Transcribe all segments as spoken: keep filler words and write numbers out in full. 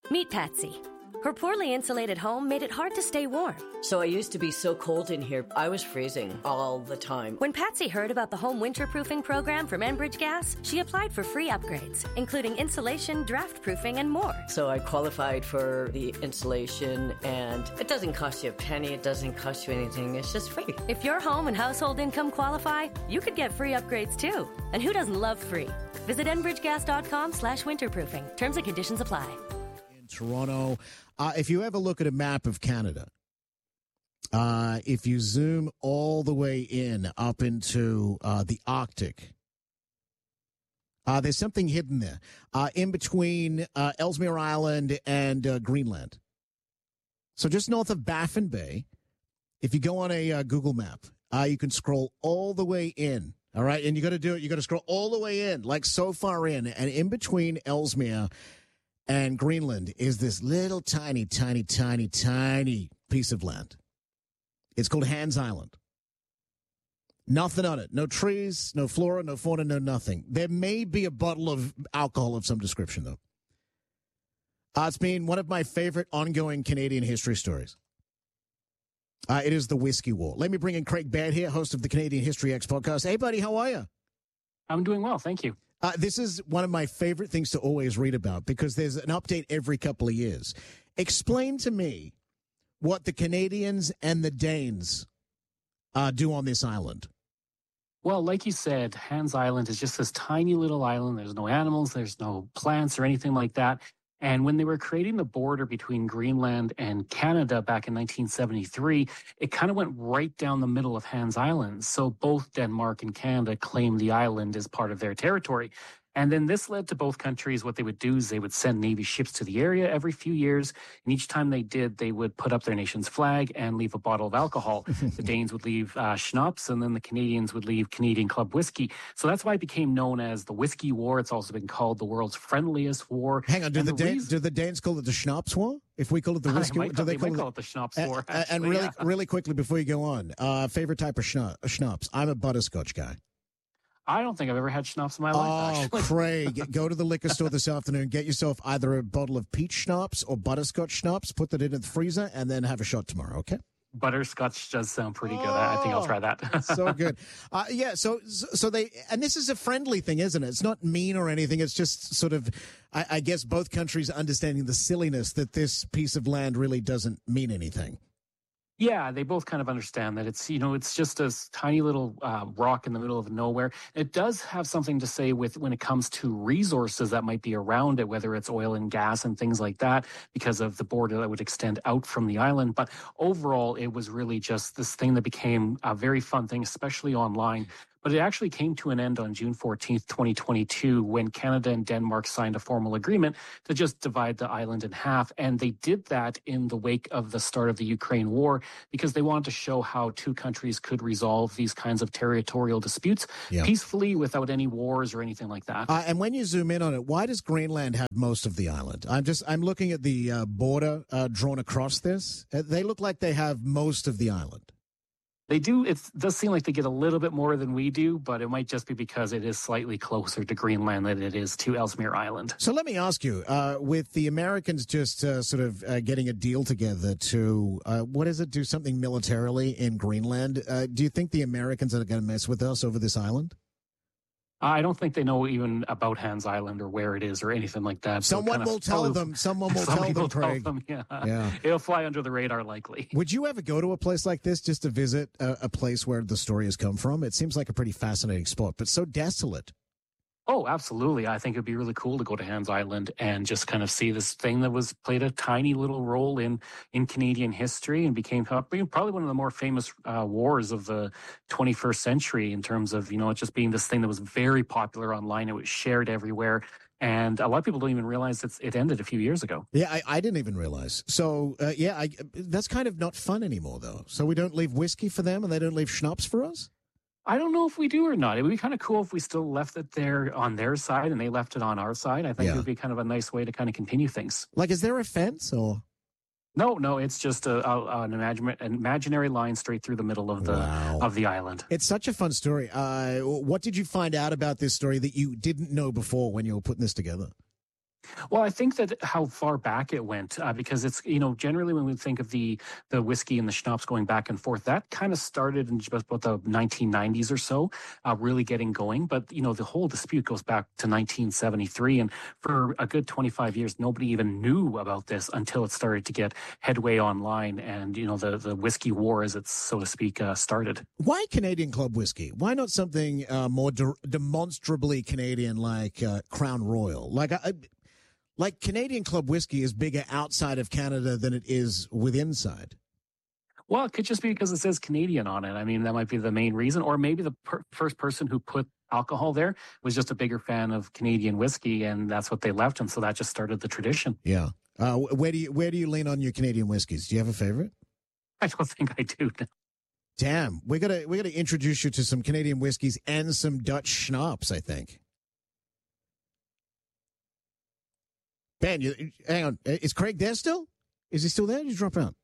Meet Patsy. Her poorly insulated home made it hard to stay warm. So I used to be so cold in here, I was freezing all the time. When Patsy heard about the home winterproofing program from Enbridge Gas, she applied for free upgrades, including insulation, draft proofing, and more. So I qualified for the insulation, and it doesn't cost you a penny. It doesn't cost you anything. It's just free. If your home and household income qualify, you could get free upgrades too. And who doesn't love free? Visit enbridgegas.com slash winterproofing. Terms and conditions apply. In Toronto, uh, if you ever look at a map of Canada, uh, if you zoom all the way in up into uh, the Arctic, uh, there's something hidden there uh, in between uh, Ellesmere Island and uh, Greenland. So just north of Baffin Bay, if you go on a uh, Google map, uh, you can scroll all the way in. All right, and you got to do it. You got to scroll all the way in, like so far in, and in between Ellesmere and Greenland is this little tiny, tiny, tiny, tiny piece of land. It's called Hans Island. Nothing on it. No trees, no flora, no fauna, no nothing. There may be a bottle of alcohol of some description, though. Uh, it's been one of my favorite ongoing Canadian history stories. Uh, it is the Whiskey War. Let me bring in Craig Baird here, host of the Canadian History X podcast. Hey, buddy, how are you? I'm doing well, thank you. Uh, this is one of my favorite things to always read about because there's an update every couple of years. Explain to me what the Canadians and the Danes uh, do on this island. Well, like you said, Hans Island is just this tiny little island. There's no animals, there's no plants or anything like that. And when they were creating the border between Greenland and Canada back in nineteen seventy-three, it kind of went right down the middle of Hans Island. So both Denmark and Canada claimed the island as part of their territory. And then this led to both countries. What they would do is they would send Navy ships to the area every few years. And each time they did, they would put up their nation's flag and leave a bottle of alcohol. The Danes would leave uh, schnapps, and then the Canadians would leave Canadian Club whiskey. So that's why it became known as the Whiskey War. It's also been called the world's friendliest war. Hang on, do the, the Dan- reason- do the Danes call it the Schnapps War? If we call it the Whiskey War, do they, they call, might it, call it the Schnapps War? Uh, actually, and really, yeah. really quickly before you go on, uh, favorite type of schna- schnapps? I'm a butterscotch guy. I don't think I've ever had schnapps in my life, Oh, actually. Craig, go to the liquor store this afternoon, get yourself either a bottle of peach schnapps or butterscotch schnapps, put that in the freezer, and then have a shot tomorrow, okay? Butterscotch does sound pretty good. I I think I'll try that. So good. Uh, yeah, so so they, and this is a friendly thing, isn't it? It's not mean or anything. It's just sort of, I, I guess, both countries understanding the silliness that this piece of land really doesn't mean anything. Yeah, they both kind of understand that it's, you know, it's just a tiny little uh, rock in the middle of nowhere. It does have something to say with when it comes to resources that might be around it, whether it's oil and gas and things like that, because of the border that would extend out from the island. But overall, it was really just this thing that became a very fun thing, especially online. But it actually came to an end on June fourteenth, twenty twenty-two, when Canada and Denmark signed a formal agreement to just divide the island in half. And they did that in the wake of the start of the Ukraine war because they wanted to show how two countries could resolve these kinds of territorial disputes yeah. peacefully without any wars or anything like that. Uh, and when you zoom in on it, why does Greenland have most of the island? I'm just I'm looking at the uh, border uh, drawn across this. Uh, they look like they have most of the island. They do. It does seem like they get a little bit more than we do, but it might just be because it is slightly closer to Greenland than it is to Ellesmere Island. So let me ask you, uh, with the Americans just uh, sort of uh, getting a deal together to, uh, what is it, do something militarily in Greenland, uh, do you think the Americans are going to mess with us over this island? I don't think they know even about Hans Island or where it is or anything like that. Someone so kind will of tell follow, them. Someone will tell them, Craig. Tell them, yeah. yeah. It'll fly under the radar likely. Would you ever go to a place like this just to visit a, a place where the story has come from? It seems like a pretty fascinating spot, but so desolate. Oh, absolutely. I think it'd be really cool to go to Hans Island and just kind of see this thing that was played a tiny little role in, in Canadian history and became probably one of the more famous uh, wars of the twenty-first century in terms of, you know, it just being this thing that was very popular online. It was shared everywhere. And a lot of people don't even realize it's, it ended a few years ago. Yeah, I, I didn't even realize. So, uh, yeah, I, that's kind of not fun anymore, though. So we don't leave whiskey for them and they don't leave schnapps for us? I don't know if we do or not. It would be kind of cool if we still left it there on their side and they left it on our side. I think yeah. it would be kind of a nice way to kind of continue things. Like, is there a fence or? No, no, it's just a, a, an, imagine, an imaginary line straight through the middle of the wow. of the island. It's such a fun story. Uh, what did you find out about this story that you didn't know before when you were putting this together? Well, I think that how far back it went, uh, because it's, you know, generally when we think of the the whiskey and the schnapps going back and forth, that kind of started in just about the nineteen nineties or so, uh, really getting going. But, you know, the whole dispute goes back to nineteen seventy-three. And for a good twenty-five years, nobody even knew about this until it started to get headway online. And, you know, the, the whiskey war, as it's, so to speak, uh, started. Why Canadian Club whiskey? Why not something uh, more de- demonstrably Canadian like uh, Crown Royal? Like, I, like Canadian Club whiskey is bigger outside of Canada than it is with inside. Well, it could just be because it says Canadian on it. I mean, that might be the main reason. Or maybe the per- first person who put alcohol there was just a bigger fan of Canadian whiskey, and that's what they left. And so that just started the tradition. Yeah. Uh, where do you where do you lean on your Canadian whiskeys? Do you have a favorite? I don't think I do. Damn, we gotta we gotta introduce you to some Canadian whiskeys and some Dutch schnapps, I think. Ben, you, hang on. Is Craig there still? Is he still there? Did you drop out?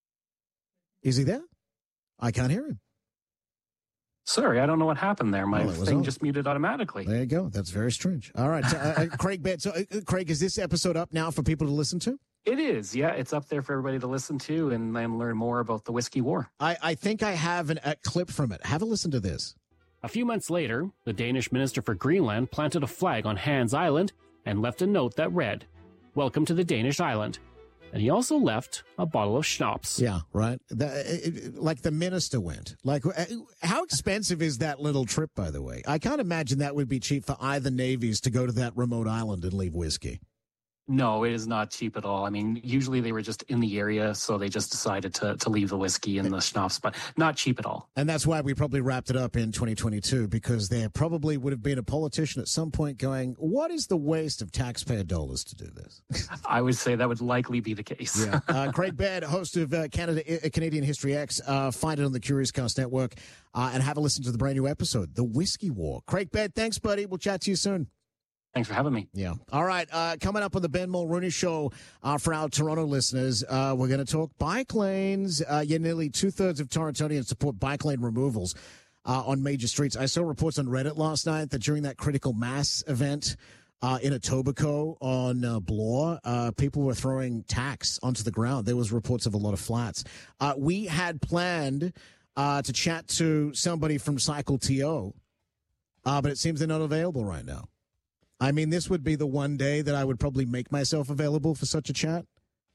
Is he there? I can't hear him. Sorry, I don't know what happened there. My well, thing on. just muted automatically. There you go. That's very strange. All right, so, uh, Craig. Ben, so, uh, Craig, is this episode up now for people to listen to? It is, yeah. It's up there for everybody to listen to and then learn more about the whiskey war. I, I think I have an, a clip from it. Have a listen to this. A few months later, the Danish minister for Greenland planted a flag on Hans Island and left a note that read, "Welcome to the Danish island." And he also left a bottle of schnapps. Yeah, right. The, it, like the minister went. Like, how expensive is that little trip, by the way? I can't imagine that would be cheap for either navies to go to that remote island and leave whiskey. No, it is not cheap at all. I mean, usually they were just in the area, so they just decided to to leave the whiskey and the schnapps, but not cheap at all. And that's why we probably wrapped it up in twenty twenty-two, because there probably would have been a politician at some point going, what is the waste of taxpayer dollars to do this? I would say that would likely be the case. Yeah. Uh, Craig Baird, host of uh, Canada uh, Canadian History X, uh, find it on the Curious Cast Network, uh, and have a listen to the brand new episode, The Whiskey War. Craig Baird, thanks, buddy. We'll chat to you soon. Thanks for having me. Yeah. All right. Uh, coming up on the Ben Mulrooney Show uh, for our Toronto listeners, uh, we're going to talk bike lanes. Uh, yeah, nearly two-thirds of Torontonians support bike lane removals uh, on major streets. I saw reports on Reddit last night that during that critical mass event uh, in Etobicoke on uh, Bloor, uh, people were throwing tacks onto the ground. There was reports of a lot of flats. Uh, we had planned uh, to chat to somebody from Cycle T O, uh, but it seems they're not available right now. I mean, this would be the one day that I would probably make myself available for such a chat.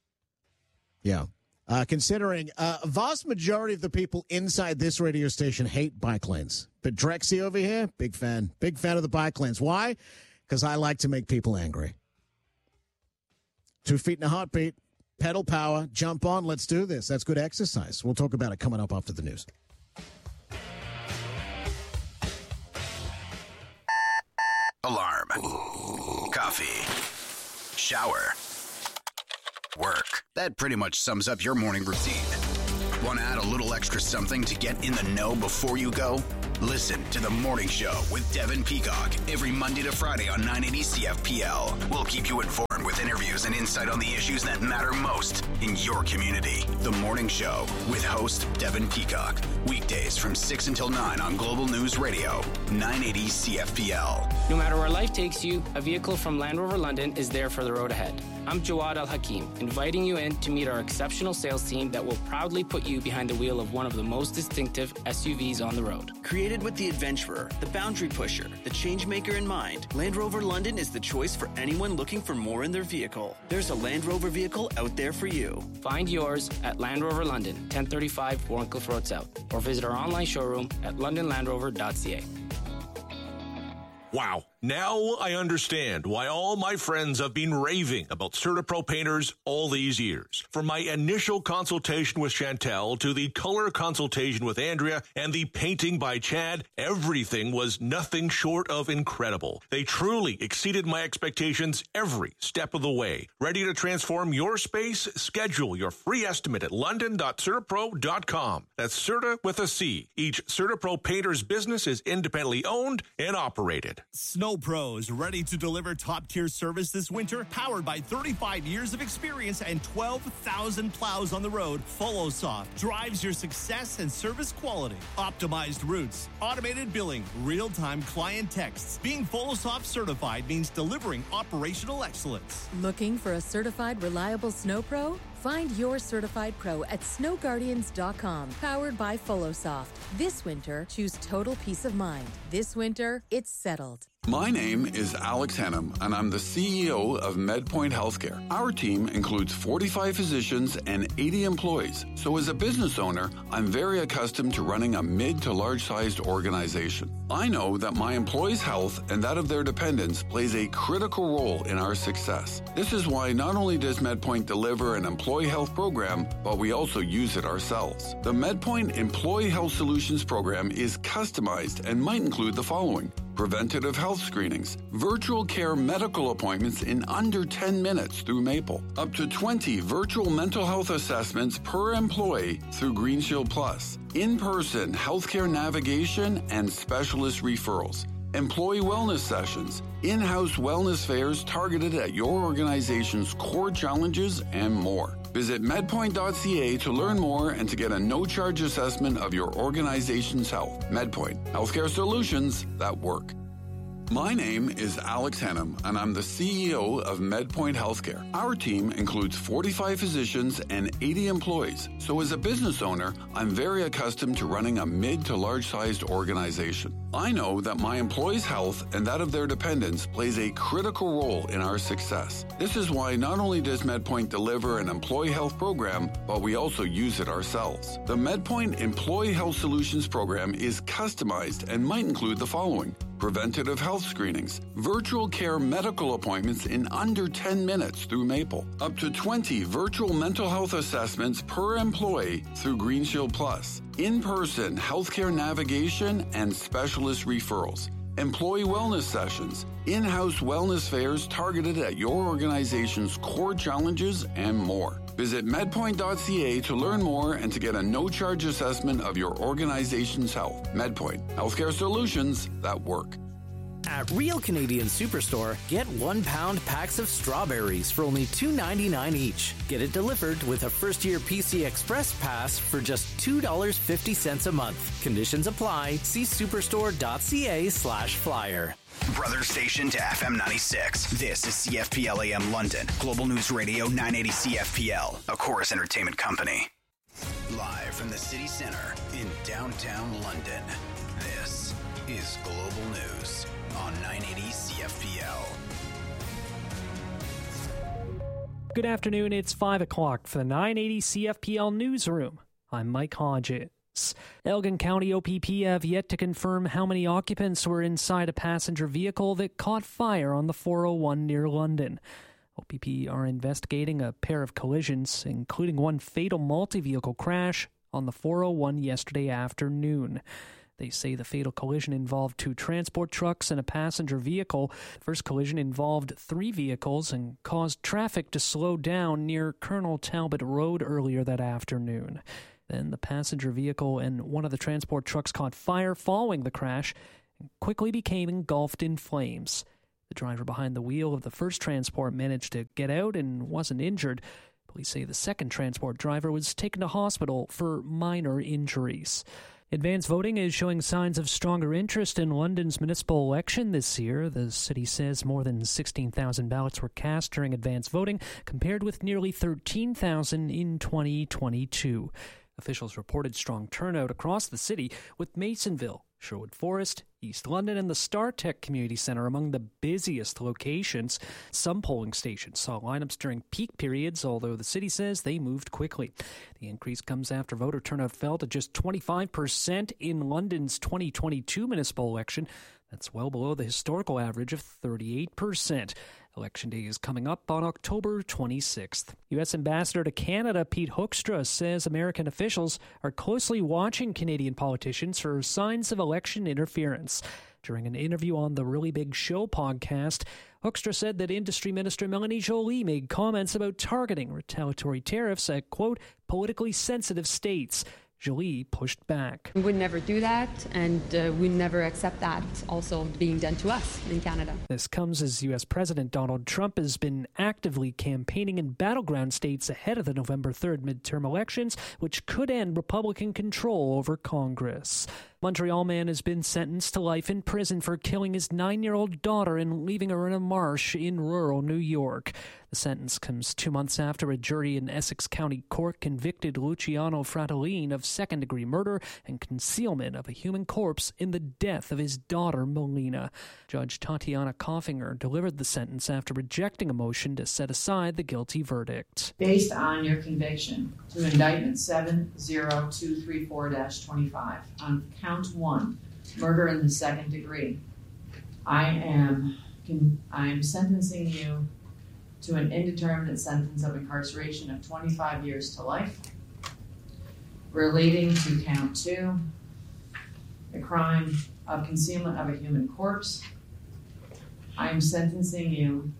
Yeah. Uh, considering uh, a vast majority of the people inside this radio station hate bike lanes. But Drexy over here, big fan. Big fan of the bike lanes. Why? Because I like to make people angry. Two feet in a heartbeat, pedal power, jump on, let's do this. That's good exercise. We'll talk about it coming up after the news. Alarm. Coffee. Shower. Work. That pretty much sums up your morning routine. Want to add a little extra something to get in the know before you go? Listen to The Morning Show with Devin Peacock every Monday to Friday on nine eighty C F P L. We'll keep you informed with interviews and insight on the issues that matter most in your community. The Morning Show with host Devin Peacock. Weekdays from six until nine on Global News Radio, nine eighty C F P L. No matter where life takes you, a vehicle from Land Rover London is there for the road ahead. I'm Jawad Al-Hakim, inviting you in to meet our exceptional sales team that will proudly put you behind the wheel of one of the most distinctive S U Vs on the road. Created with the adventurer, the boundary pusher, the changemaker in mind, Land Rover London is the choice for anyone looking for more in their vehicle. There's a Land Rover vehicle out there for you. Find yours at Land Rover London, ten thirty-five Warncliffe Road South, or visit our online showroom at london land rover dot c a. Wow. Now I understand why all my friends have been raving about CertaPro painters all these years. From my initial consultation with Chantel to the color consultation with Andrea and the painting by Chad, everything was nothing short of incredible. They truly exceeded my expectations every step of the way. Ready to transform your space? Schedule your free estimate at london dot certapro dot com. That's Certa with a C. Each CertaPro painter's business is independently owned and operated. Snow Snow Pros, ready to deliver top-tier service this winter? Powered by thirty-five years of experience and twelve thousand plows on the road, FoloSoft drives your success and service quality. Optimized routes, automated billing, real-time client texts. Being FoloSoft certified means delivering operational excellence. Looking for a certified, reliable Snow Pro? Find your certified pro at snow guardians dot com. Powered by FoloSoft. This winter, choose total peace of mind. This winter, it's settled. My name is Alex Hannum, and I'm the C E O of MedPoint Healthcare. Our team includes forty-five physicians and eighty employees. So as a business owner, I'm very accustomed to running a mid to large-sized organization. I know that my employees' health and that of their dependents plays a critical role in our success. This is why not only does MedPoint deliver an employee health program, but we also use it ourselves. The MedPoint Employee Health Solutions program is customized and might include the following: preventative health screenings, virtual care medical appointments in under ten minutes through Maple, up to twenty virtual mental health assessments per employee through Green Shield Plus, in-person healthcare navigation and specialist referrals, employee wellness sessions, in-house wellness fairs targeted at your organization's core challenges, and more. Visit medpoint dot c a to learn more and to get a no-charge assessment of your organization's health. MedPoint, healthcare solutions that work. My name is Alex Hannum, and I'm the C E O of MedPoint Healthcare. Our team includes forty-five physicians and eighty employees. So as a business owner, I'm very accustomed to running a mid to large-sized organization. I know that my employees' health and that of their dependents plays a critical role in our success. This is why not only does MedPoint deliver an employee health program, but we also use it ourselves. The MedPoint Employee Health Solutions program is customized and might include the following: preventative health screenings, virtual care medical appointments in under ten minutes through Maple, up to twenty virtual mental health assessments per employee through Green Shield Plus, in-person healthcare navigation and specialist referrals, employee wellness sessions, in-house wellness fairs targeted at your organization's core challenges, and more. Visit medpoint dot c a to learn more and to get a no-charge assessment of your organization's health. MedPoint, healthcare solutions that work. At Real Canadian Superstore, get one pound packs of strawberries for only two ninety-nine each. Get it delivered with a first-year P C Express pass for just two dollars and fifty cents a month. Conditions apply. See superstore dot c a slash flyer. Brother station to F M ninety-six. This is C F P L A M London. Global News Radio nine eighty C F P L, a Chorus Entertainment company. Live from the city center in downtown London, this is Global News on nine eighty C F P L. Good afternoon, it's five o'clock for the nine eighty C F P L newsroom. I'm Mike Hodges. Elgin County O P P have yet to confirm how many occupants were inside a passenger vehicle that caught fire on the four oh one near London. O P P are investigating a pair of collisions, including one fatal multi-vehicle crash on the four oh one yesterday afternoon. They say the fatal collision involved two transport trucks and a passenger vehicle. The first collision involved three vehicles and caused traffic to slow down near Colonel Talbot Road earlier that afternoon. Then the passenger vehicle and one of the transport trucks caught fire following the crash and quickly became engulfed in flames. The driver behind the wheel of the first transport managed to get out and wasn't injured. Police say the second transport driver was taken to hospital for minor injuries. Advance voting is showing signs of stronger interest in London's municipal election this year. The city says more than sixteen thousand ballots were cast during advance voting, compared with nearly thirteen thousand in twenty twenty-two. Officials reported strong turnout across the city, with Masonville, Sherwood Forest, East London, and the StarTech Community Centre among the busiest locations. Some polling stations saw lineups during peak periods, although the city says they moved quickly. The increase comes after voter turnout fell to just twenty-five percent in London's twenty twenty-two municipal election. That's well below the historical average of thirty-eight percent. Election day is coming up on October twenty-sixth. U S Ambassador to Canada Pete Hoekstra says American officials are closely watching Canadian politicians for signs of election interference. During an interview on the Really Big Show podcast, Hoekstra said that Industry Minister Melanie Joly made comments about targeting retaliatory tariffs at, quote, politically sensitive states. Jolie pushed back. We would never do that, and uh, we never accept that also being done to us in Canada. This comes as U S President Donald Trump has been actively campaigning in battleground states ahead of the November third midterm elections, which could end Republican control over Congress. Montreal man has been sentenced to life in prison for killing his nine-year-old daughter and leaving her in a marsh in rural New York. The sentence comes two months after a jury in Essex County Court convicted Luciano Fratellin of second-degree murder and concealment of a human corpse in the death of his daughter, Melina. Judge Tatiana Koffinger delivered the sentence after rejecting a motion to set aside the guilty verdict. Based on your conviction to indictment seven zero two three four dash twenty-five on count one, murder in the second degree, I am I am sentencing you to an indeterminate sentence of incarceration of twenty-five years to life. Relating to count two, the crime of concealment of a human corpse, I am sentencing you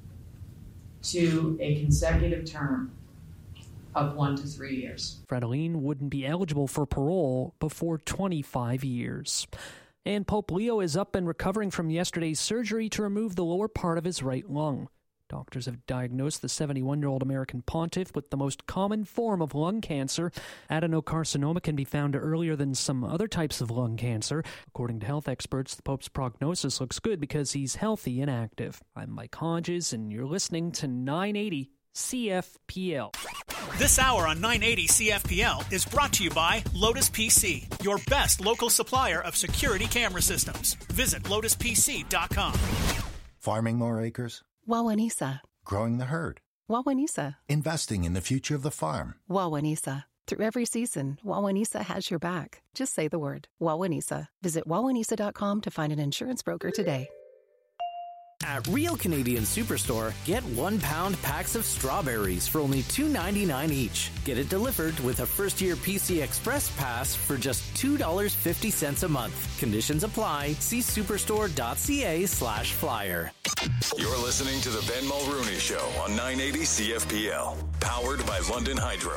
to a consecutive term of one to three years. Fratellin wouldn't be eligible for parole before twenty-five years. And Pope Leo is up and recovering from yesterday's surgery to remove the lower part of his right lung. Doctors have diagnosed the seventy-one-year-old American pontiff with the most common form of lung cancer. Adenocarcinoma can be found earlier than some other types of lung cancer. According to health experts, the Pope's prognosis looks good because he's healthy and active. I'm Mike Hodges, and you're listening to nine eighty C F P L. This hour on nine eighty C F P L is brought to you by Lotus P C, your best local supplier of security camera systems. Visit lotus p c dot com. Farming more acres? Wawanisa. Growing the herd? Wawanisa. Investing in the future of the farm? Wawanisa. Through every season, Wawanisa has your back. Just say the word, Wawanisa. Visit wawanisa dot com to find an insurance broker today. At Real Canadian Superstore, get one pound packs of strawberries for only two ninety-nine each. Get it delivered with a first-year P C Express pass for just two dollars and fifty cents a month. Conditions apply. See superstore.ca slash flyer. You're listening to the Ben Mulrooney Show on nine eighty C F P L, powered by London Hydro.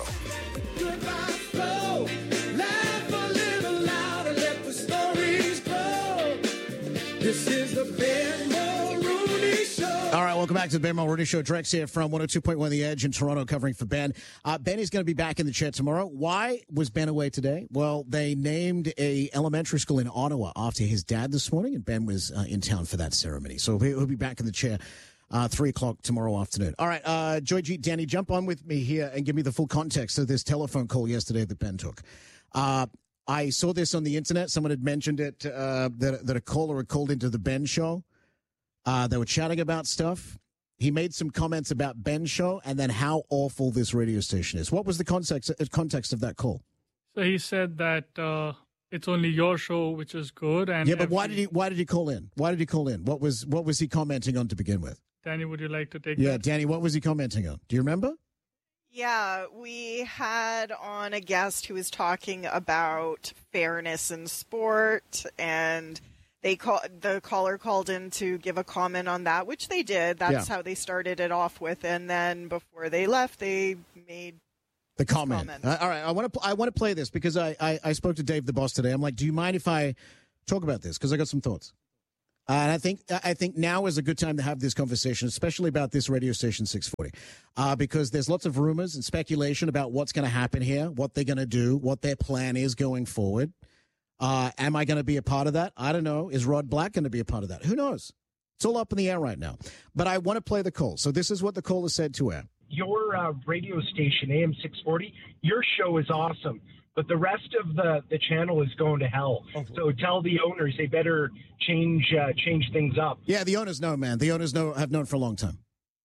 This is the Ben Mulrooney Show. All right, welcome back to the Ben Mulrooney Show. Drex here from one oh two point one The Edge in Toronto, covering for Ben. Uh, Ben is going to be back in the chat tomorrow. Why was Ben away today? Well, they named a elementary school in Ottawa after his dad this morning, and Ben was uh, in town for that ceremony. So he'll be back in the chair uh, three o'clock tomorrow afternoon. All right, uh, Joy G, Danny, jump on with me here and give me the full context of this telephone call yesterday that Ben took. Uh, I saw this on the internet. Someone had mentioned it, uh, that, that a caller had called into the Ben Show. Uh, they were chatting about stuff. He made some comments about Ben's show and then how awful this radio station is. What was the context, context of that call? So he said that uh, it's only your show which is good. And yeah, but why did he why did he call in? Why did he call in? What was what was he commenting on to begin with? Danny, would you like to take Yeah, that? Danny, what was he commenting on? Do you remember? Yeah, we had on a guest who was talking about fairness in sport, and they call, the caller called in to give a comment on that, which they did. That's Yeah. how they started it off with, and then before they left, they made The comment. comment. Uh, all right, I want to I want to play this because I, I I spoke to Dave the boss today. I'm like, do you mind if I talk about this? Because I got some thoughts. Uh, and I think I think now is a good time to have this conversation, especially about this radio station six forty, uh, because there's lots of rumors and speculation about what's going to happen here, what they're going to do, what their plan is going forward. Uh, am I going to be a part of that? I don't know. Is Rod Black going to be a part of that? Who knows? It's all up in the air right now. But I want to play the call. So this is what the caller said to air. Your uh, radio station, A M six forty, your show is awesome. But the rest of the, the channel is going to hell. So tell the owners they better change uh, change things up. Yeah, the owners know, man. The owners know have known for a long time.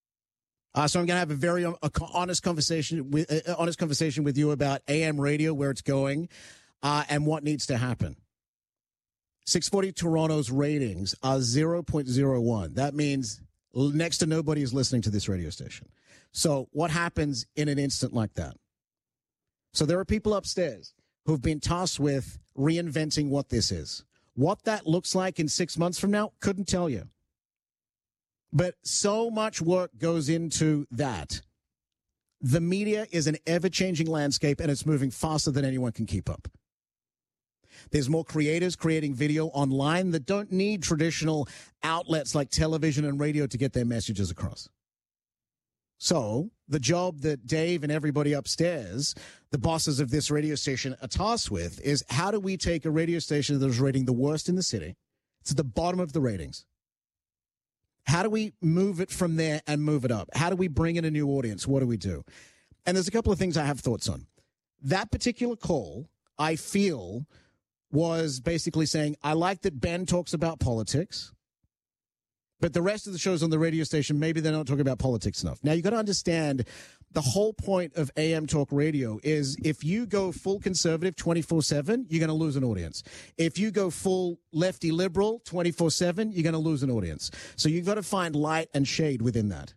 Uh, so I'm going to have a very uh, honest conversation with uh, honest conversation with you about A M radio, where it's going, uh, and what needs to happen. six forty Toronto's ratings are zero point zero one. That means next to nobody is listening to this radio station. So what happens in an instant like that? So there are people upstairs who've been tasked with reinventing what this is. What that looks like in six months from now, couldn't tell you. But so much work goes into that. The media is an ever-changing landscape, and it's moving faster than anyone can keep up. There's more creators creating video online that don't need traditional outlets like television and radio to get their messages across. So the job that Dave and everybody upstairs, the bosses of this radio station, are tasked with is how do we take a radio station that is rating the worst in the city to the bottom of the ratings? How do we move it from there and move it up? How do we bring in a new audience? What do we do? And there's a couple of things I have thoughts on. That particular call, I feel, was basically saying, I like that Ben talks about politics, but the rest of the shows on the radio station, maybe they're not talking about politics enough. Now, you got to understand the whole point of A M talk radio is if you go full conservative twenty-four seven, you're going to lose an audience. If you go full lefty liberal twenty-four seven, you're going to lose an audience. So you've got to find light and shade within that.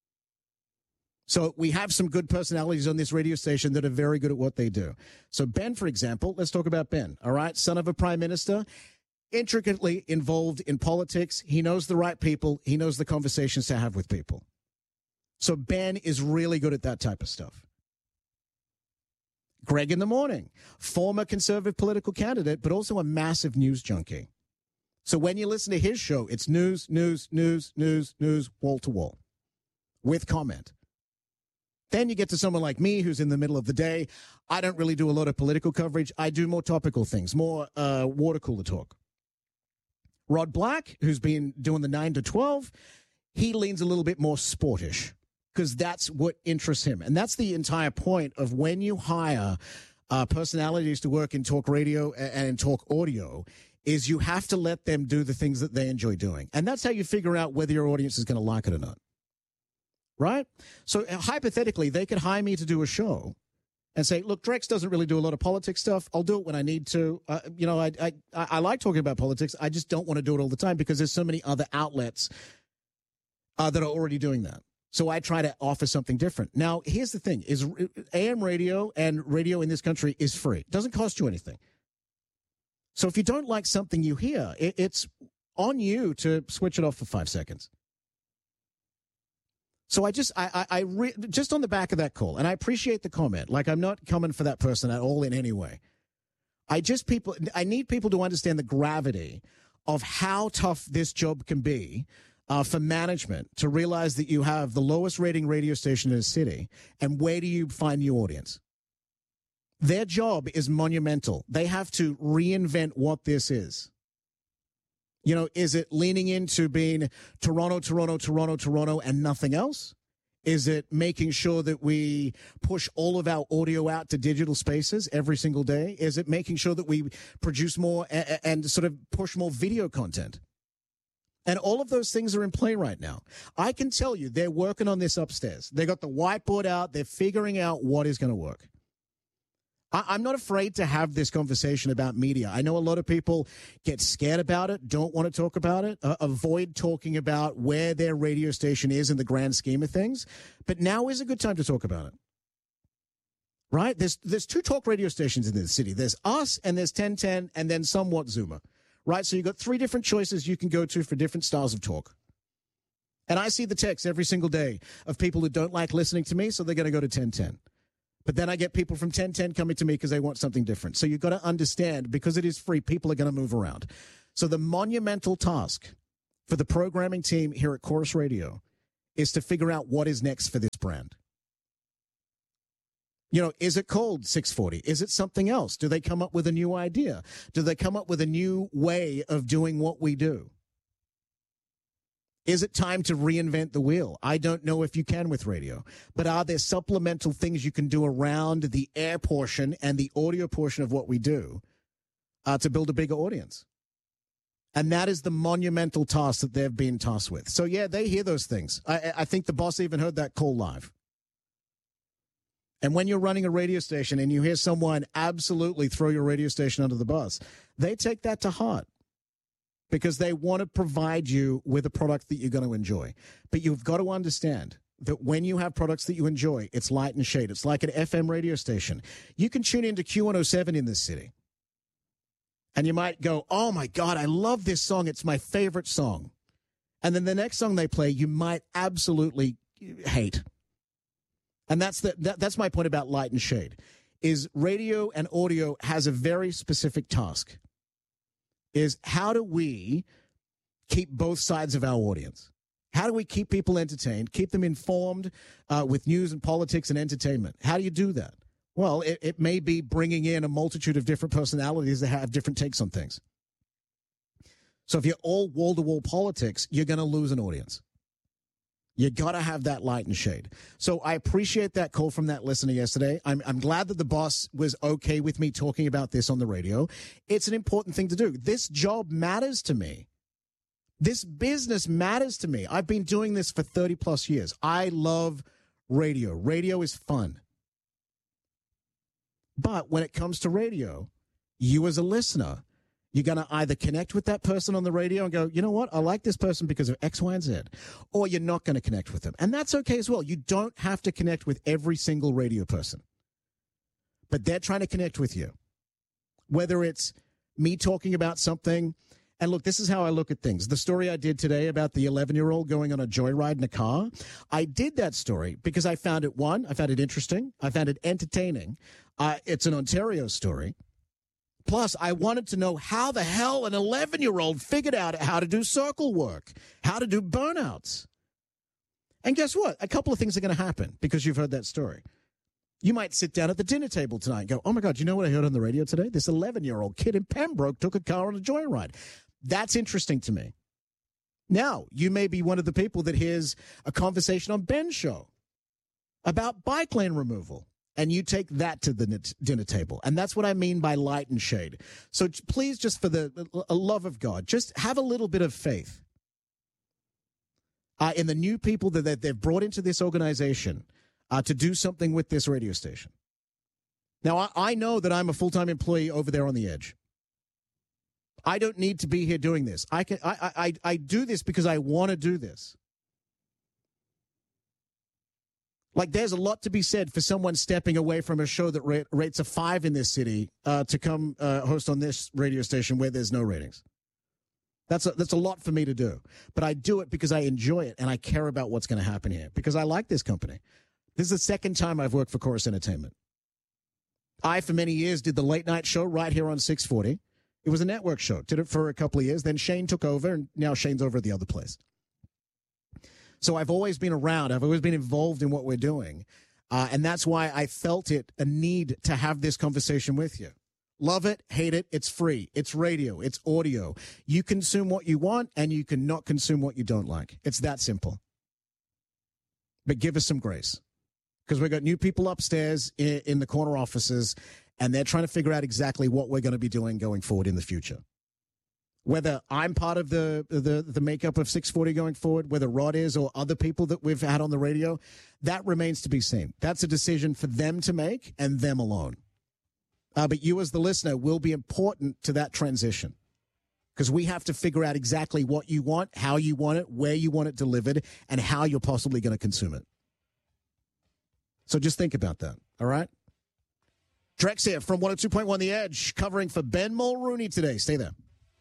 So we have some good personalities on this radio station that are very good at what they do. So Ben, for example, let's talk about Ben, all right? Son of a prime minister, intricately involved in politics. He knows the right people. He knows the conversations to have with people. So Ben is really good at that type of stuff. Greg in the Morning, former conservative political candidate, but also a massive news junkie. So when you listen to his show, it's news, news, news, news, news, wall to wall, with comment. Then you get to someone like me who's in the middle of the day. I don't really do a lot of political coverage. I do more topical things, more uh, water cooler talk. Rod Black, who's been doing the nine to twelve, he leans a little bit more sportish because that's what interests him. And that's the entire point of when you hire uh, personalities to work in talk radio and in talk audio is you have to let them do the things that they enjoy doing. And that's how you figure out whether your audience is going to like it or not. Right? So uh, hypothetically, they could hire me to do a show and say, look, Drex doesn't really do a lot of politics stuff. I'll do it when I need to. Uh, you know, I, I I like talking about politics. I just don't want to do it all the time because there's so many other outlets uh, that are already doing that. So I try to offer something different. Now, here's the thing, is A M radio and radio in this country is free. It doesn't cost you anything. So if you don't like something you hear, it, it's on you to switch it off for five seconds. So I just, I, I, I re, just on the back of that call, and I appreciate the comment. Like, I'm not coming for that person at all in any way. I just people, I need people to understand the gravity of how tough this job can be uh, for management to realize that you have the lowest rating radio station in a city, and where do you find your audience? Their job is monumental. They have to reinvent what this is. You know, is it leaning into being Toronto, Toronto, Toronto, Toronto, and nothing else? Is it making sure that we push all of our audio out to digital spaces every single day? Is it making sure that we produce more and, and sort of push more video content? And all of those things are in play right now. I can tell you they're working on this upstairs. They got the whiteboard out. They're figuring out what is going to work. I'm not afraid to have this conversation about media. I know a lot of people get scared about it, don't want to talk about it, uh, avoid talking about where their radio station is in the grand scheme of things. But now is a good time to talk about it. Right? There's there's two talk radio stations in this city. There's us and there's ten ten and then somewhat Zoomer. Right? So you've got three different choices you can go to for different styles of talk. And I see the texts every single day of people who don't like listening to me, so they're going to go to ten ten. But then I get people from ten ten coming to me because they want something different. So you've got to understand, because it is free, people are going to move around. So the monumental task for the programming team here at Chorus Radio is to figure out what is next for this brand. You know, is it called six forty? Is it something else? Do they come up with a new idea? Do they come up with a new way of doing what we do? Is it time to reinvent the wheel? I don't know if you can with radio, but are there supplemental things you can do around the air portion and the audio portion of what we do uh, to build a bigger audience? And that is the monumental task that they've been tasked with. So, yeah, they hear those things. I, I think the boss even heard that call live. And when you're running a radio station and you hear someone absolutely throw your radio station under the bus, they take that to heart, because they want to provide you with a product that you're going to enjoy. But you've got to understand that when you have products that you enjoy, it's light and shade. It's like an F M radio station. You can tune into Q one oh seven in this city, and you might go, oh, my God, I love this song. It's my favorite song. And then the next song they play, you might absolutely hate. And that's the that, that's my point about light and shade, is radio and audio has a very specific task, is how do we keep both sides of our audience? How do we keep people entertained, keep them informed uh, with news and politics and entertainment? How do you do that? Well, it, it may be bringing in a multitude of different personalities that have different takes on things. So if you're all wall-to-wall politics, you're going to lose an audience. You got to have that light and shade. So I appreciate that call from that listener yesterday. I'm, I'm glad that the boss was okay with me talking about this on the radio. It's an important thing to do. This job matters to me. This business matters to me. I've been doing this for thirty plus years. I love radio. Radio is fun. But when it comes to radio, you as a listener, you're going to either connect with that person on the radio and go, you know what, I like this person because of X, Y, and Z, or you're not going to connect with them. And that's okay as well. You don't have to connect with every single radio person. But they're trying to connect with you. Whether it's me talking about something, and look, this is how I look at things. The story I did today about the eleven-year-old going on a joyride in a car, I did that story because I found it, one, I found it interesting. I found it entertaining. Uh, it's an Ontario story. Plus, I wanted to know how the hell an eleven-year-old figured out how to do circle work, how to do burnouts. And guess what? A couple of things are going to happen because you've heard that story. You might sit down at the dinner table tonight and go, oh, my God, you know what I heard on the radio today? This eleven-year-old kid in Pembroke took a car on a joyride. That's interesting to me. Now, you may be one of the people that hears a conversation on Ben's show about bike lane removal. And you take that to the dinner table. And that's what I mean by light and shade. So please, just for the love of God, just have a little bit of faith uh, in the new people that, that they've brought into this organization uh, to do something with this radio station. Now, I, I know that I'm a full-time employee over there on the edge. I don't need to be here doing this. I can. I, I, I do this because I want to do this. Like, there's a lot to be said for someone stepping away from a show that rate, rates a five in this city uh, to come uh, host on this radio station where there's no ratings. That's a, that's a lot for me to do. But I do it because I enjoy it and I care about what's going to happen here because I like this company. This is the second time I've worked for Chorus Entertainment. I, for many years, did the late night show right here on six forty. It was a network show. Did it for a couple of years. Then Shane took over, and now Shane's over at the other place. So I've always been around. I've always been involved in what we're doing. Uh, and that's why I felt it a need to have this conversation with you. Love it, hate it, it's free. It's radio, it's audio. You consume what you want, and you can not consume what you don't like. It's that simple. But give us some grace. Because we've got new people upstairs in, in the corner offices, and they're trying to figure out exactly what we're going to be doing going forward in the future. Whether I'm part of the, the the makeup of six forty going forward, whether Rod is or other people that we've had on the radio, that remains to be seen. That's a decision for them to make and them alone. Uh, but you as the listener will be important to that transition because we have to figure out exactly what you want, how you want it, where you want it delivered, and how you're possibly going to consume it. So just think about that, all right? Drex here from one oh two point one The Edge, covering for Ben Mulrooney today. Stay there.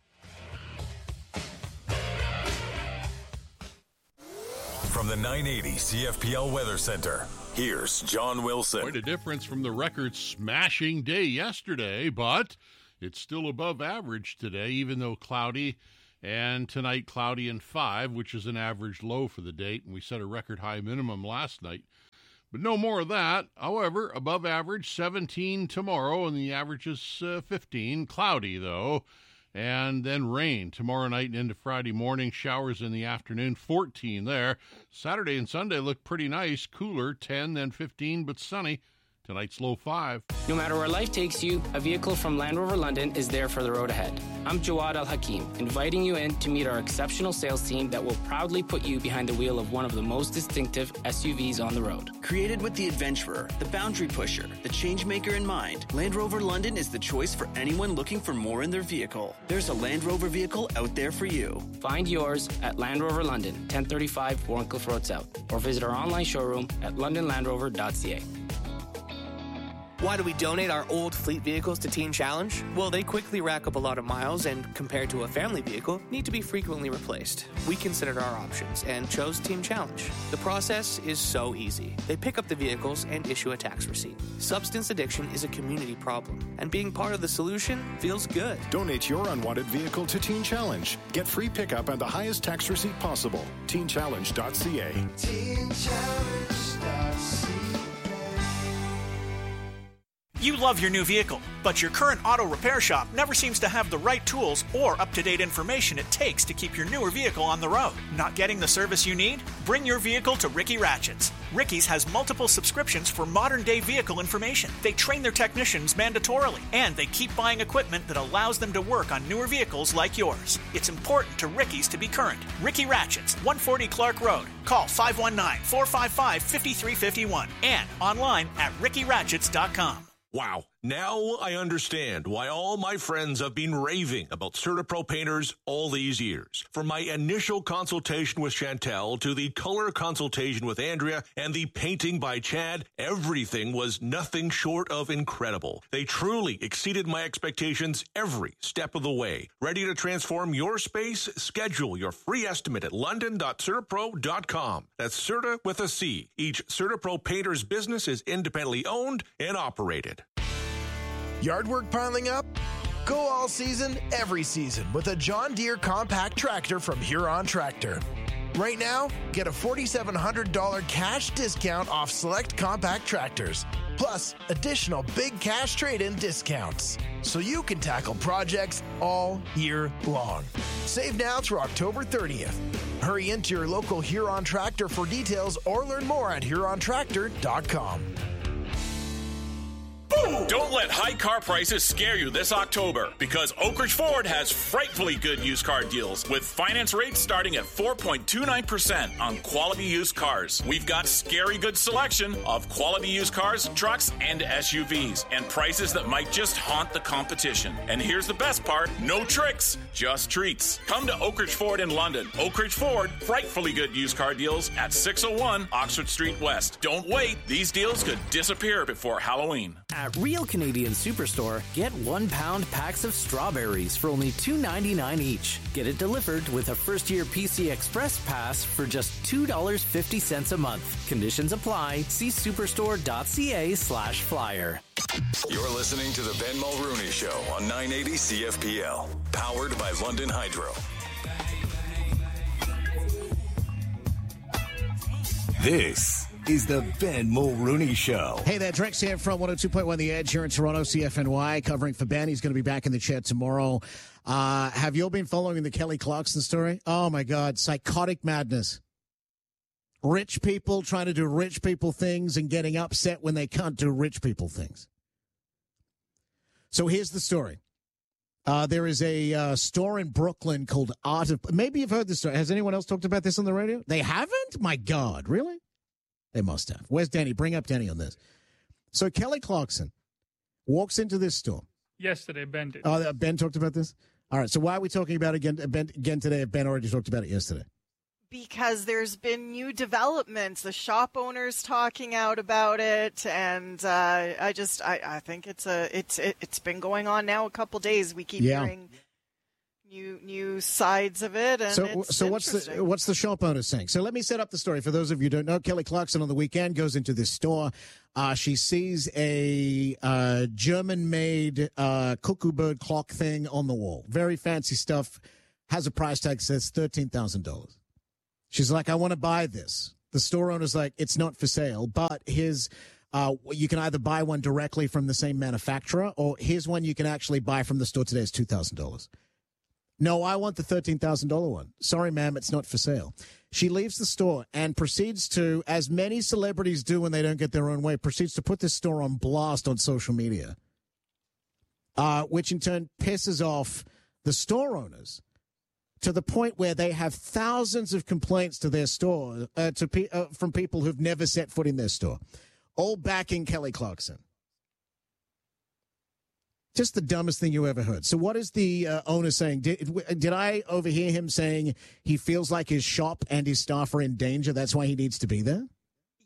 From the nine eighty C F P L Weather Center, here's John Wilson. Quite a difference from the record-smashing day yesterday, but it's still above average today, even though cloudy, and tonight cloudy and five, which is an average low for the date, and we set a record-high minimum last night. But no more of that. However, above average, seventeen tomorrow, and the average is uh, fifteen. Cloudy, though. And then rain tomorrow night and into Friday morning. Showers in the afternoon, fourteen there. Saturday and Sunday look pretty nice. Cooler, ten, then fifteen, but sunny. Tonight's low five. No matter where life takes you, a vehicle from Land Rover London is there for the road ahead. I'm Jawad Al Hakim, inviting you in to meet our exceptional sales team that will proudly put you behind the wheel of one of the most distinctive S U Vs on the road. Created with the adventurer, the boundary pusher, the changemaker in mind, Land Rover London is the choice for anyone looking for more in their vehicle. There's a Land Rover vehicle out there for you. Find yours at Land Rover London, ten thirty-five Warncliffe Road South, or visit our online showroom at london land rover dot c a. Why do we donate our old fleet vehicles to Teen Challenge? Well, they quickly rack up a lot of miles and, compared to a family vehicle, need to be frequently replaced. We considered our options and chose Teen Challenge. The process is so easy. They pick up the vehicles and issue a tax receipt. Substance addiction is a community problem, and being part of the solution feels good. Donate your unwanted vehicle to Teen Challenge. Get free pickup and the highest tax receipt possible. teen challenge dot c a. teen challenge dot c a. You love your new vehicle, but your current auto repair shop never seems to have the right tools or up-to-date information it takes to keep your newer vehicle on the road. Not getting the service you need? Bring your vehicle to Ricky Ratchets. Ricky's has multiple subscriptions for modern-day vehicle information. They train their technicians mandatorily, and they keep buying equipment that allows them to work on newer vehicles like yours. It's important to Ricky's to be current. Ricky Ratchets, one forty Clark Road. Call five one nine, four five five, five three five one and online at ricky ratchets dot com. Wow. Now I understand why all my friends have been raving about CertaPro painters all these years. From my initial consultation with Chantel to the color consultation with Andrea and the painting by Chad, everything was nothing short of incredible. They truly exceeded my expectations every step of the way. Ready to transform your space? Schedule your free estimate at london dot certapro dot com. That's Certa with a C. Each CertaPro painter's business is independently owned and operated. Yard work piling up? Go all season, every season with a John Deere compact tractor from Huron Tractor. Right now, get a four thousand seven hundred dollars cash discount off select compact tractors, plus additional big cash trade-in discounts, so you can tackle projects all year long. Save now through October thirtieth. Hurry into your local Huron Tractor for details or learn more at huron tractor dot com. Don't let high car prices scare you this October, because Oak Ridge Ford has frightfully good used car deals with finance rates starting at four point two nine percent on quality used cars. We've got scary good selection of quality used cars, trucks, and S U Vs, and prices that might just haunt the competition. And here's the best part, no tricks, just treats. Come to Oak Ridge Ford in London. Oak Ridge Ford, frightfully good used car deals at six oh one Oxford Street West. Don't wait, these deals could disappear before Halloween. At Real Canadian Superstore, get one pound packs of strawberries for only two ninety-nine each. Get it delivered with a first year P C Express pass for just two dollars and fifty cents a month. Conditions apply. See superstore dot c a slash flyer. You're listening to the Ben Mulrooney Show on nine eighty C F P L, powered by London Hydro. This is the Ben Mulrooney Show. Hey there, Drex here from one oh two point one The Edge here in Toronto, C F N Y, covering for Ben. He's going to be back in the chat tomorrow. Uh, have you all been following the Kelly Clarkson story? Oh, my God, psychotic madness. Rich people trying to do rich people things and getting upset when they can't do rich people things. So here's the story. Uh, there is a uh, store in Brooklyn called Art of... Maybe you've heard this story. Has anyone else talked about this on the radio? They haven't? My God, really? They must have. Where's Danny? Bring up Danny on this. So Kelly Clarkson walks into this store. Yesterday, Ben did. Oh, Ben talked about this? All right, so why are we talking about it again, Ben, again today if Ben already talked about it yesterday? Because there's been new developments. The shop owner's talking out about it, and uh, I just I, I think it's a it's it, it's been going on now a couple days. We keep yeah. hearing new new sides of it, and so it's so what's the what's the shop owner saying? So let me set up the story for those of you who don't know. Kelly Clarkson on the weekend goes into this store. Uh, she sees a uh, German-made uh, cuckoo bird clock thing on the wall. Very fancy stuff. Has a price tag, says thirteen thousand dollars. She's like, I want to buy this. The store owner's like, it's not for sale, but here's, uh, you can either buy one directly from the same manufacturer, or here's one you can actually buy from the store today. It's two thousand dollars. No, I want the thirteen thousand dollars one. Sorry, ma'am, it's not for sale. She leaves the store and proceeds to, as many celebrities do when they don't get their own way, proceeds to put this store on blast on social media, uh, which in turn pisses off the store owners, to the point where they have thousands of complaints to their store uh, to pe- uh, from people who've never set foot in their store, all backing Kelly Clarkson. Just the dumbest thing you ever heard. So what is the uh, owner saying? Did, did I overhear him saying he feels like his shop and his staff are in danger? That's why he needs to be there?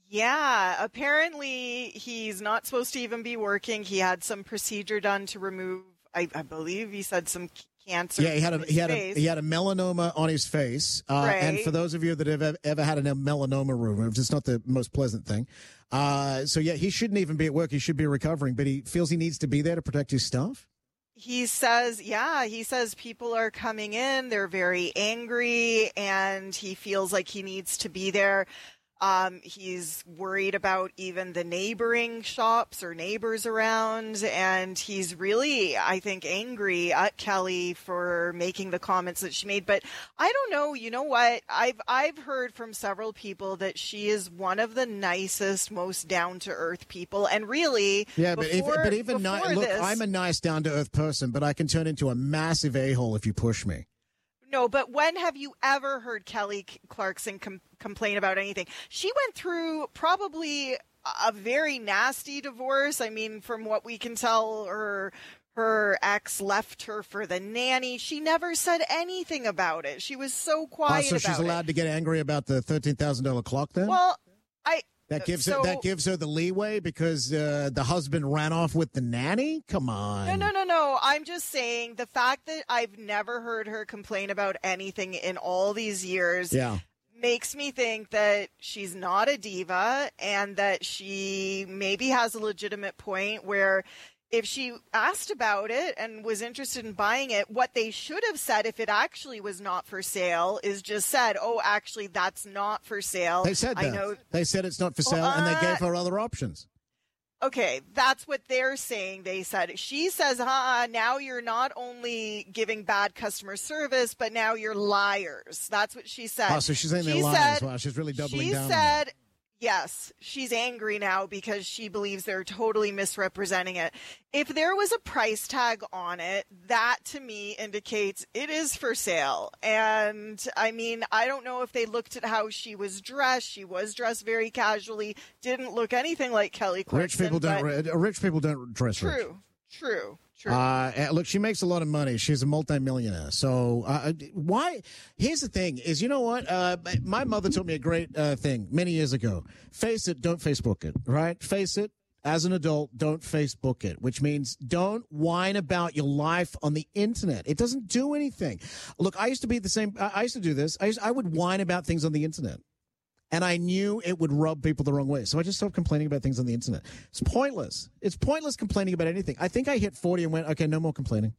Yeah, apparently he's not supposed to even be working. He had some procedure done to remove, I, I believe he said some cancer. Yeah, he had a he had face. a he had a melanoma on his face. Uh, Right. And for those of you that have ever, ever had a melanoma removed, it's not the most pleasant thing. Uh, so yeah, he shouldn't even be at work. He should be recovering, but he feels he needs to be there to protect his staff. He says, yeah, he says people are coming in, they're very angry, and he feels like he needs to be there. Um, he's worried about even the neighboring shops or neighbors around, and he's really, I think, angry at Kelly for making the comments that she made. But I don't know, you know what? I've I've heard from several people that she is one of the nicest, most down-to-earth people, and really, Yeah, but, before, if, but even ni- before look, this, I'm a nice, down to earth person, but I can turn into a massive a hole if you push me. No, but when have you ever heard Kelly Clarkson com- complain about anything? She went through probably a very nasty divorce. I mean, from what we can tell, her her ex left her for the nanny. She never said anything about it. She was so quiet Oh, so about she's allowed it. to get angry about the thirteen thousand dollars clock then? Well, I that gives so, her that gives her the leeway because uh, the husband ran off with the nanny? Come on. No, no, no, no. I'm just saying the fact that I've never heard her complain about anything in all these years Yeah. makes me think that she's not a diva and that she maybe has a legitimate point where if she asked about it and was interested in buying it, what they should have said if it actually was not for sale is just said, oh, actually, that's not for sale. They said that. I know. They said it's not for Well, sale, and they uh, gave her other options. Okay, that's what they're saying. They said, she says, huh, now you're not only giving bad customer service, but now you're liars. That's what she said. Oh, so she's saying they're She lying said- as well. She's really doubling She down on said, yes, she's angry now because she believes they're totally misrepresenting it. If there was a price tag on it, that to me indicates it is for sale. And I mean, I don't know if they looked at how she was dressed. She was dressed very casually, didn't look anything like Kelly Rich Clarkson. people don't. but- ri- Rich people don't dress rich. True, true, true. Uh, and look, she makes a lot of money. She's a multimillionaire. So uh, why? Here's the thing: is you know what? Uh, my mother told me a great uh, thing many years ago. Face it, don't Facebook it. Right? Face it. As an adult, don't Facebook it, which means don't whine about your life on the internet. It doesn't do anything. Look, I used to be the same. I I used to do this. I used, I would whine about things on the internet. And I knew it would rub people the wrong way. So I just stopped complaining about things on the internet. It's pointless. It's pointless complaining about anything. I think I hit forty and went, okay, no more complaining.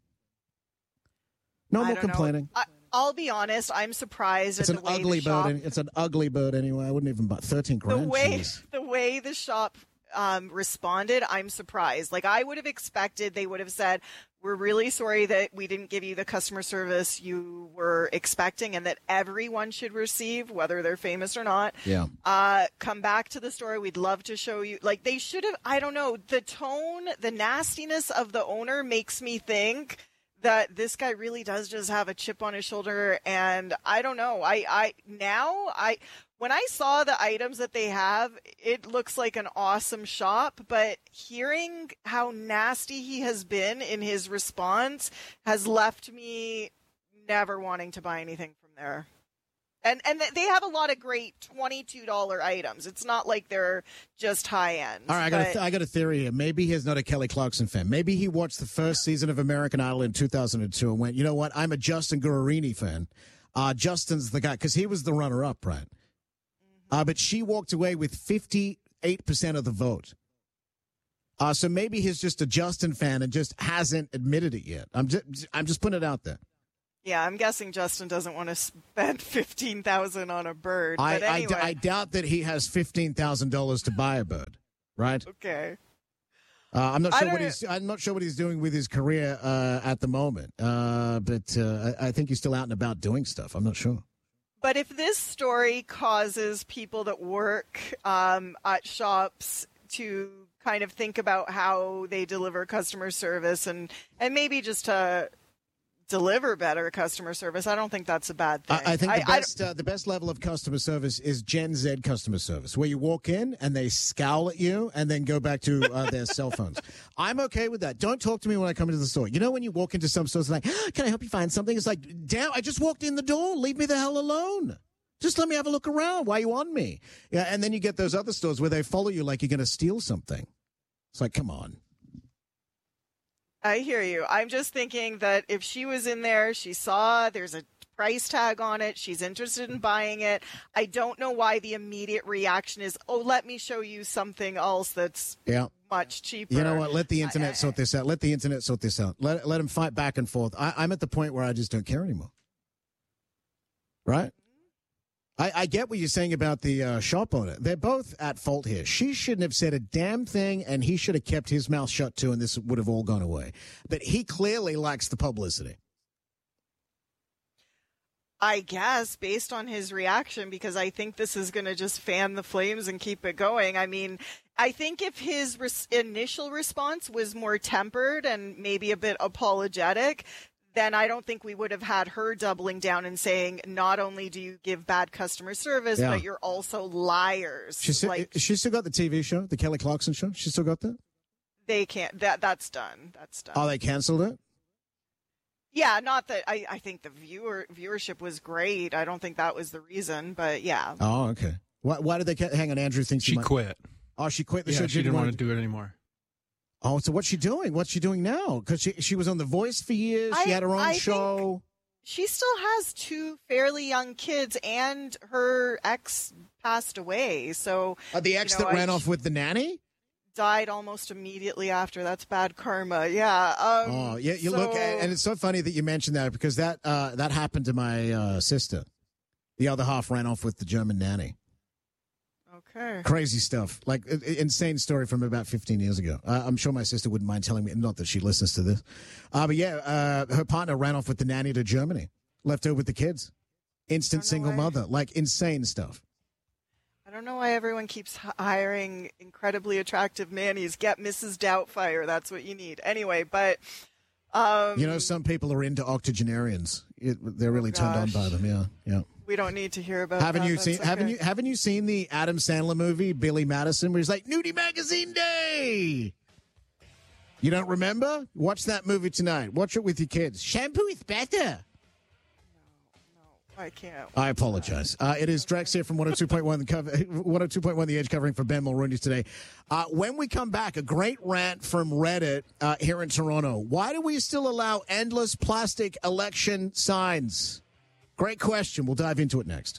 No I more don't know. complaining. I, I'll be honest. I'm surprised It's at an the way ugly the shop, bird. It's an ugly bird anyway. I wouldn't even buy thirteen the grand. way Jeez. the way the shop um, responded. I'm surprised. Like I would have expected, they would have said, "We're really sorry that we didn't give you the customer service you were expecting, and that everyone should receive, whether they're famous or not." Yeah. Uh, come back to the store. We'd love to show you. Like they should have. I don't know. The tone, the nastiness of the owner makes me think that this guy really does just have a chip on his shoulder. And I don't know. I, I now I when I saw the items that they have, it looks like an awesome shop. But hearing how nasty he has been in his response has left me never wanting to buy anything from there. And and they have a lot of great twenty-two dollars items. It's not like they're just high end. All right, I got, a but- th- I got a theory here. Maybe he's not a Kelly Clarkson fan. Maybe he watched the first season of American Idol in two thousand two and went, you know what? I'm a Justin Guarini fan. Uh, Justin's the guy, because he was the runner-up, right? Mm-hmm. Uh, but she walked away with fifty-eight percent of the vote. Uh, so maybe he's just a Justin fan and just hasn't admitted it yet. I'm just, I'm just putting it out there. Yeah, I'm guessing Justin doesn't want to spend fifteen thousand dollars on a bird. I, But I, anyway. d- I doubt that he has fifteen thousand dollars to buy a bird, right? Okay. Uh, I'm not I sure don't what know. he's. I'm not sure what he's doing with his career uh, at the moment. Uh, but uh, I, I think he's still out and about doing stuff. I'm not sure. But if this story causes people that work um, at shops to kind of think about how they deliver customer service and, and maybe just to deliver better customer service, I don't think that's a bad thing. I, I think the I- best uh, the best level of customer service is Gen Z customer service, where you walk in and they scowl at you and then go back to uh, their cell phones. I'm okay with that. Don't talk to me when I come into the store. You know when you walk into some stores, it's like, "Can I help you find something?" It's like, damn, I just walked in the door. Leave me the hell alone. Just let me have a look around. Why are you on me? Yeah, and then you get those other stores where they follow you like you're going to steal something. It's like, come on. I hear you. I'm just thinking that if she was in there, she saw there's a price tag on it, she's interested in buying it. I don't know why the immediate reaction is, oh, let me show you something else that's yeah. much cheaper. You know what? Let the internet I, sort this out. Let the internet sort this out. Let, let them fight back and forth. I, I'm at the point where I just don't care anymore. Right? I, I get what you're saying about the uh, shop owner. They're both at fault here. She shouldn't have said a damn thing, and he should have kept his mouth shut too, and this would have all gone away. But he clearly likes the publicity. I guess, based on his reaction, because I think this is going to just fan the flames and keep it going. I mean, I think if his res- initial response was more tempered and maybe a bit apologetic, then I don't think we would have had her doubling down and saying, not only do you give bad customer service, yeah. but you're also liars. She still, like, she still got the T V show, the Kelly Clarkson show? She still got that? They can't. That That's done. That's done. Oh, they canceled it? Yeah, not that I, I think the viewer viewership was great. I don't think that was the reason, but yeah. Oh, okay. Why, why did they ca- hang on? Andrew thinks she, she might... quit. Oh, she quit the yeah, show. She didn't want to do it anymore. Oh, so what's she doing? What's she doing now? Because she she was on The Voice for years. She I, had her own I show. She still has two fairly young kids, and her ex passed away. So uh, the ex you know, that ran I, off with the nanny. Died almost immediately after. That's bad karma. Yeah. Um, oh, yeah. You so... look, and it's so funny that you mentioned that because that uh, that happened to my uh, sister. The other half ran off with the German nanny. Okay. Crazy stuff. Like uh, insane story from about fifteen years ago. Uh, I'm sure my sister wouldn't mind telling me. Not that she listens to this, uh, but yeah, uh, her partner ran off with the nanny to Germany, left her with the kids. Instant single why. mother. Like insane stuff. I don't know why everyone keeps hiring incredibly attractive nannies. Get Missus Doubtfire. That's what you need. Anyway, but... Um, you know, some people are into octogenarians. It, they're really oh turned on by them, yeah. yeah. We don't need to hear about haven't that. You That's seen, okay. haven't you Haven't you seen the Adam Sandler movie, Billy Madison, where he's like, Nudie Magazine Day? You don't remember? Watch that movie tonight. Watch it with your kids. Shampoo is better. I can't. I apologize. Uh, it is Drex here from one oh two point one the cover, one oh two point one The Edge covering for Ben Mulrooney today. Uh, when we come back, a great rant from Reddit uh, here in Toronto. Why do we still allow endless plastic election signs? Great question. We'll dive into it next.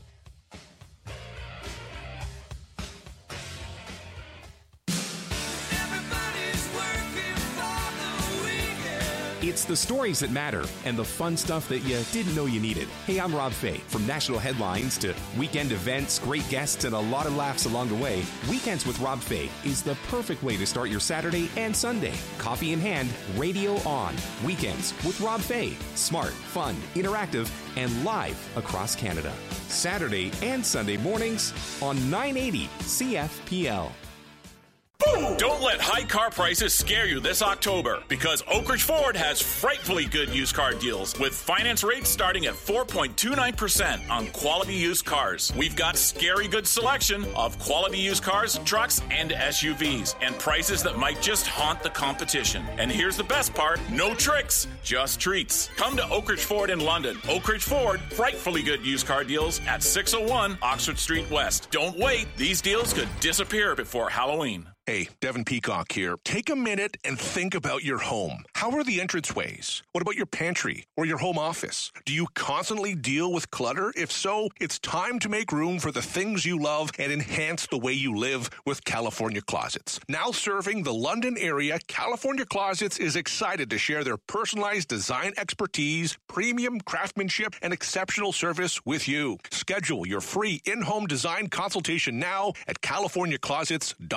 It's the stories that matter and the fun stuff that you didn't know you needed. Hey, I'm Rob Fay. From national headlines to weekend events, great guests, and a lot of laughs along the way, Weekends with Rob Fay is the perfect way to start your Saturday and Sunday. Coffee in hand, radio on. Weekends with Rob Fay. Smart, fun, interactive, and live across Canada. Saturday and Sunday mornings on nine eighty C F P L. Don't let high car prices scare you this October, because Oak Ridge Ford has frightfully good used car deals with finance rates starting at four point two nine percent on quality used cars. We've got scary good selection of quality used cars, trucks, and S U Vs, and prices that might just haunt the competition. And here's the best part, no tricks, just treats. Come to Oak Ridge Ford in London. Oak Ridge Ford, frightfully good used car deals at six oh one Oxford Street West. Don't wait, these deals could disappear before Halloween. Hey, Devin Peacock here. Take a minute and think about your home. How are the entranceways? What about your pantry or your home office? Do you constantly deal with clutter? If so, it's time to make room for the things you love and enhance the way you live with California Closets. Now serving the London area, California Closets is excited to share their personalized design expertise, premium craftsmanship, and exceptional service with you. Schedule your free in-home design consultation now at california closets dot